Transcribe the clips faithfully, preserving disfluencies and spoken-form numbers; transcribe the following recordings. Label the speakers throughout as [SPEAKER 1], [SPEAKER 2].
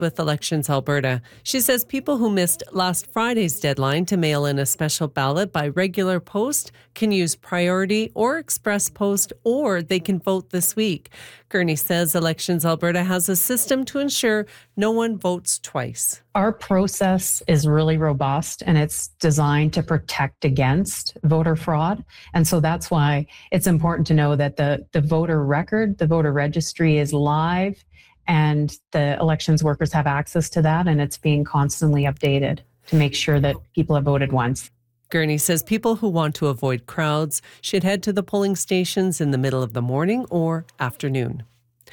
[SPEAKER 1] with Elections Alberta. She says people who missed last Friday's deadline to mail in a special ballot by regular post can use priority or express post, or they can vote this week. Gurney says Elections Alberta has a system to ensure no one votes twice.
[SPEAKER 2] Our process is really robust and it's designed to protect against voter fraud. And so that's why it's important to know that the, the voter record, the voter registry is live, and the elections workers have access to that, and it's being constantly updated to make sure that people have voted once.
[SPEAKER 1] Gurney says people who want to avoid crowds should head to the polling stations in the middle of the morning or afternoon.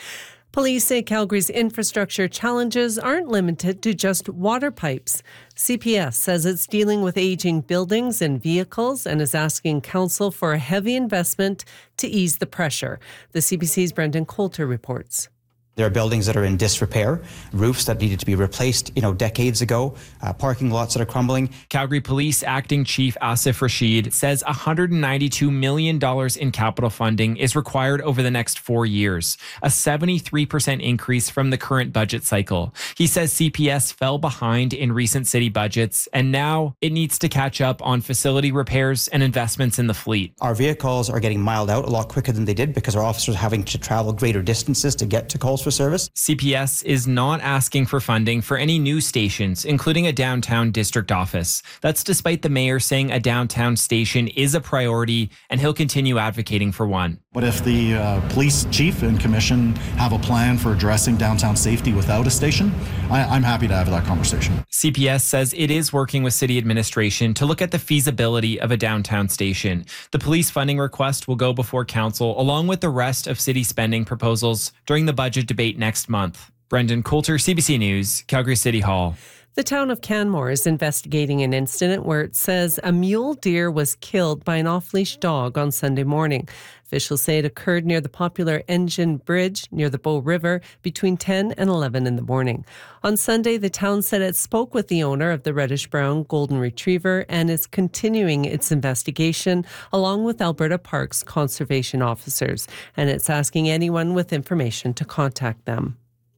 [SPEAKER 1] Police say Calgary's infrastructure challenges aren't limited to just water pipes. C P S says it's dealing with aging buildings and vehicles and is asking council for a heavy investment to ease the pressure. The C B C's Brendan Coulter reports.
[SPEAKER 3] There are buildings that are in disrepair, roofs that needed to be replaced, you know, decades ago, uh, parking lots that are crumbling.
[SPEAKER 4] Calgary Police Acting Chief Asif Rashid says one hundred ninety-two million dollars in capital funding is required over the next four years, a seventy-three percent increase from the current budget cycle. He says C P S fell behind in recent city budgets, and now it needs to catch up on facility repairs and investments in the fleet.
[SPEAKER 3] Our vehicles are getting miled out a lot quicker than they did because our officers are having to travel greater distances to get to calls for service.
[SPEAKER 4] C P S is not asking for funding for any new stations, including a downtown district office. That's despite the mayor saying a downtown station is a priority, and he'll continue advocating for one.
[SPEAKER 5] But if the uh, police chief and commission have a plan for addressing downtown safety without a station, I, I'm happy to have that conversation.
[SPEAKER 4] C P S says it is working with city administration to look at the feasibility of a downtown station. The police funding request will go before council along with the rest of city spending proposals during the budget debate next month. Brendan Coulter, C B C News, Calgary City Hall.
[SPEAKER 1] The town of Canmore is investigating an incident where it says a mule deer was killed by an off-leash dog on Sunday morning. Officials say it occurred near the popular Engine Bridge near the Bow River between ten and eleven in the morning. On Sunday, the town said it spoke with the owner of the reddish-brown golden retriever and is continuing its investigation along with Alberta Parks conservation officers, and it's asking anyone with information to contact them.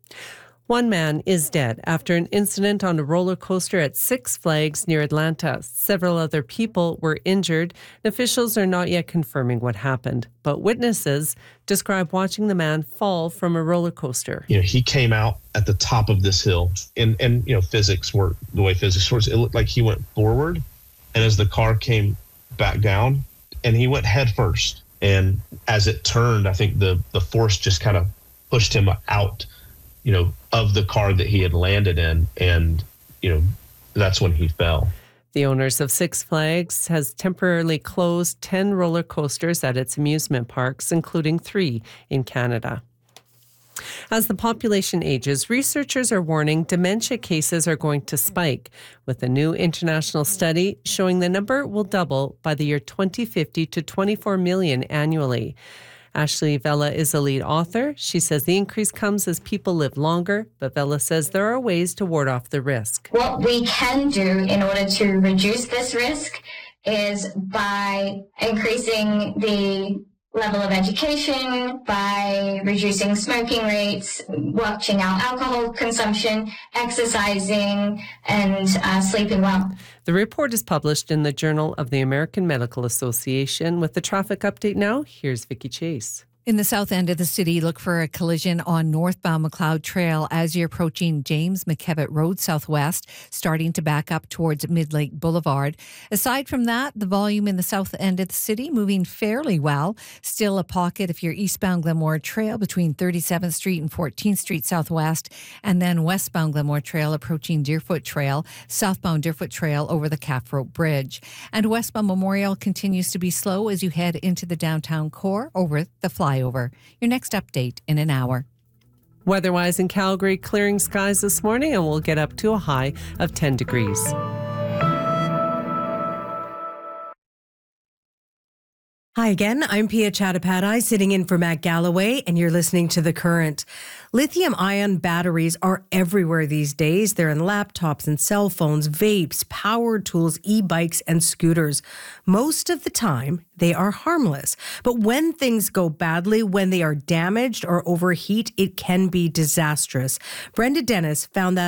[SPEAKER 1] One man is dead after an incident on a roller coaster at Six Flags near Atlanta. Several other people were injured. Officials are not yet confirming what happened, but witnesses describe watching the man fall from a roller coaster.
[SPEAKER 6] You know, he came out at the top of this hill, and, and you know, physics work, the way physics works, it looked like he went forward, and as the car came back down, and he went head first. And as it turned, I think the, the force just kind of pushed him out, you know, of the car that he had landed in, and, you know, that's when he fell.
[SPEAKER 1] The owners of Six Flags has temporarily closed ten roller coasters at its amusement parks, including three in Canada. As the population ages, researchers are warning dementia cases are going to spike, with a new international study showing the number will double by the year twenty fifty to twenty-four million annually. Ashley Vella is a lead author. She says the increase comes as people live longer, but Vella says there are ways to ward off the risk.
[SPEAKER 7] What we can do in order to reduce this risk is by increasing the level of education, by reducing smoking rates, watching out alcohol consumption, exercising, and uh, sleeping well.
[SPEAKER 1] The report is published in the Journal of the American Medical Association. With the traffic update now, here's Vicky Chase.
[SPEAKER 8] In the south end of the city, look for a collision on northbound McLeod Trail as you're approaching James McKevitt Road southwest, starting to back up towards Mid-Lake Boulevard. Aside from that, the volume in the south end of the city moving fairly well. Still a pocket if you're eastbound Glenmore Trail between thirty-seventh Street and fourteenth Street southwest, and then westbound Glenmore Trail approaching Deerfoot Trail, southbound Deerfoot Trail over the Calf Rope Bridge. And westbound Memorial continues to be slow as you head into the downtown core over the flyover. Your next update in an hour.
[SPEAKER 1] Weather-wise in Calgary, clearing skies this morning, and we'll get up to a high of ten degrees.
[SPEAKER 9] Hi again, I'm Pia Chattopadhyay sitting in for Matt Galloway, and you're listening to The Current. Lithium-ion batteries are everywhere these days. They're in laptops and cell phones, vapes, power tools, e-bikes, and scooters. Most of the time, they are harmless. But when things go badly, when they are damaged or overheat, it can be disastrous. Brenda Dennis found that